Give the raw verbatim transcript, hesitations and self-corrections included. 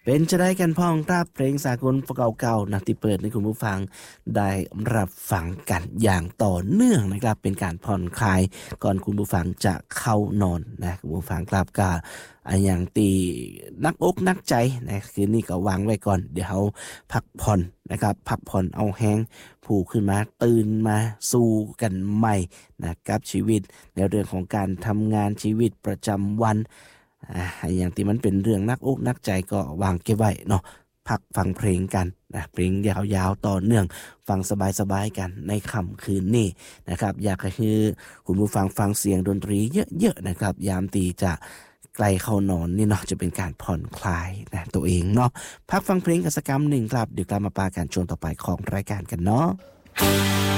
เป็นจะได้กันพ้องครับเพลงสากลเก่าๆนะที่เปิดให้คุณผู้ฟังได้รับฟังกันอย่างต่อเนื่องนะครับเป็นการผ่อนคลายก่อนคุณผู้ฟังจะเข้านอนนะคุณผู้ฟังครับก็อันอย่างตีนักอกนักใจนะคืนนี้ก็วางไว้ก่อนเดี๋ยวพักผ่อนนะครับพักผ่อนเอาแห้งผูกขึ้นมาตื่นมาสู้กันใหม่นะกับชีวิตในเรื่องของการทำงานชีวิตประจำวันอ่าอย่างที่มันเป็นเรื่องนักอกนักใจก็วางเก็บไว้เนาะพักฟังเพลงกันนะเพลงยาวๆต่อเนื่องฟังสบายๆกันในค่ำคืนนี้นะครับอยากให้คุณผู้ฟังฟังเสียงดนตรีเยอะๆนะครับยามตีจะใกล้เข้านอนนี่เนาะจะเป็นการผ่อนคลายนะตัวเองเนาะพักฟังเพลงกันสักกำหนึ่งครับเดี๋ยวกลับมาปากันช่วงต่อไปของรายการกันเนาะ